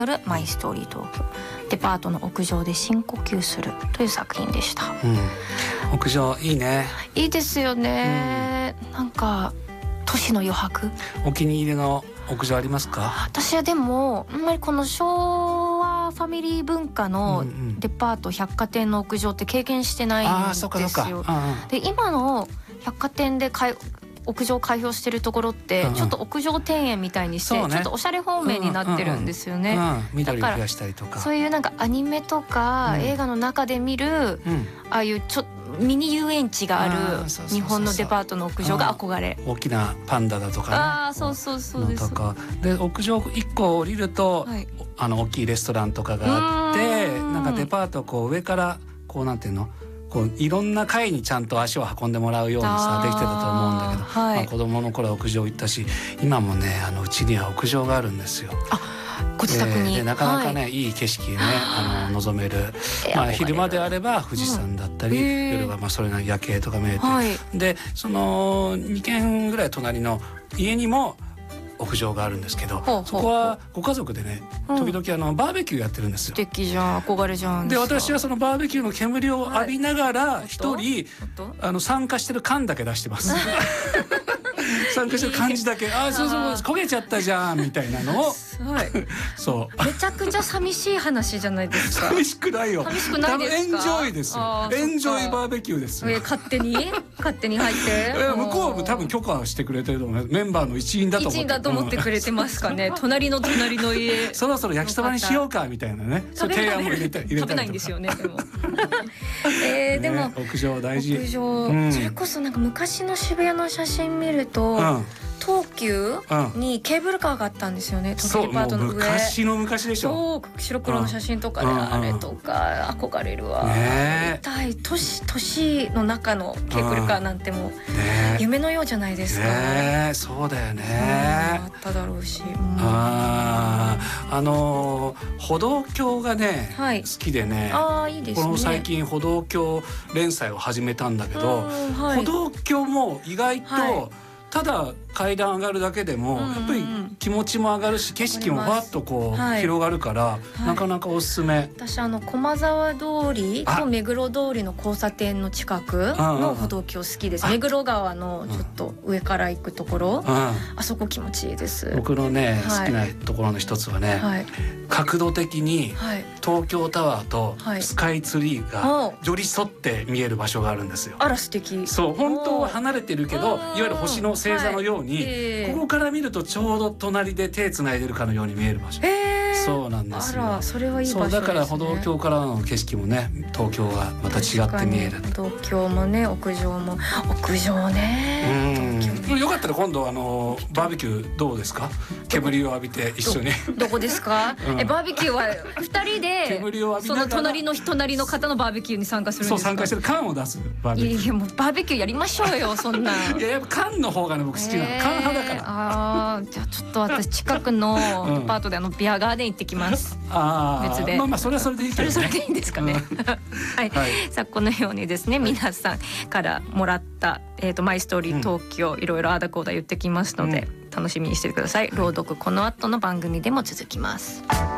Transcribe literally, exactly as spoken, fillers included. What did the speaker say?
よるマイストーリー東京、デパートの屋上で深呼吸するという作品でした、 うん、屋上いいね。 いいですよね、うん、なんか都市の余白。 お気に入りの屋上ありますか？ 私はでもあんまりこの昭和ファミリー文化のデパート、百貨店の屋上って経験してないんですよ。 あ、そうかそうか、うんうん、 で今の百貨店で買い屋上開放してるところってちょっと屋上庭園みたいにして、うんうん、ちょっとおしゃれ方面になってるんですよね、 うんうんうん、緑増やしたりとか、 そういうなんかアニメとか映画の中で見る、うん、ああいうちょミニ遊園地がある日本のデパートの屋上が憧れ。 大きなパンダだとかね、 あ、そうそうそうです。 とかで屋上いっこ降りると、はい、あの大きいレストランとかがあって、なんかデパートこう上からこうなんていうのこういろんな階にちゃんと足を運んでもらうようにさできてたと思うんだけど、はい、まあ、子供の頃は屋上行ったし、今もねあのうちには屋上があるんですよ。 あ、ご自宅に。 でなかなかね、はい、いい景色ねあの望める、まあ、昼間であれば富士山だったり、うん、夜はまあそれなり夜景とか見えて、はい、でそのにけんぐらい隣の家にも屋上があるんですけど、ほうほうほう、そこはご家族でね時々あのバーベキューやってるんですよ。 素敵じゃん、憧れじゃん。 で私はそのバーベキューの煙を浴びながら一人、あの参加してる缶だけ出してます参加してる感じだけ、ああそうそう焦げちゃったじゃんみたいなのを、はい、そうめちゃくちゃ寂しい話じゃないですか。 寂しくないよ、 寂しくないですか。 エンジョイですよ、エンジョイバーベキューですよ。 え勝手に勝手に入って向こうも多分許可してくれてると思う。メンバーの一員だと思って一員だと思ってくれてますかね隣の隣の家そろそろ焼きそばにしようかみたいなね、そう提案も入れたり食べないんですよねでもえー、でも、 ね、屋上大事。 屋上、うん、それこそなんか昔の渋谷の写真見ると、うん、東急にケーブルカーがあったんですよね、東急デパートの上。 昔の昔でしょ。 そう白黒の写真とかで、うん、あれとか憧れるわ、ね、痛い都市都市の中のケーブルカーなんてもう、ね、夢のようじゃないですか、 ね、そうだよね、 あっただろうし、うん、 ああのー、歩道橋がね、はい、好きでね、 あいいですね、 この最近歩道橋連載を始めたんだけど、はい、歩道橋も意外と、はい、ただ階段上がるだけでもやっぱり気持ちも上がるし、景色もわっとこう広がるから、なかなかおすすめ。 私あの駒沢通りと目黒通りの交差点の近くの歩道橋好きです。目黒川のちょっと上から行くところ、あそこ気持ちいいです。 僕のね好きなところの一つはね、角度的に東京タワーとスカイツリーが寄り添って見える場所があるんですよ。 あら素敵。 そう、本当は離れてるけど、いわゆる星の星座のように、ここから見るとちょうど隣で手つないでるかのように見える場所。そうなんですよ。 あら、それはいい場所ですね。 そうだから歩道橋からの景色もね、東京がまた違って見える。 歩道橋もね、屋上も屋上ね。 うん、よかったら今度あのバーベキューどうですか？煙を浴びて一緒に。 ど, どこですか？うん、えバーベキューはふたりで煙を浴びながら、 その隣の隣の方のバーベキューに参加するんですか？ そう、参加してる缶を出すバーベキュー。 いやいやもうバーベキューやりましょうよそんな。 いややっぱ缶の方がね僕好きなの、えー、缶派だから。 ああ、じゃあちょっと私近くのデパートであのビアガーデン行ってきます。 ああ、 別で。 まあまあそれはそれでいいけどね。 それそれでいいんですかね。はい、はい。さあこのようにですね、皆さんからもらったえっとマイストーリー東京、いろいろあだこうだ言ってきますので、うん、楽しみにしててください。朗読この後の番組でも続きます。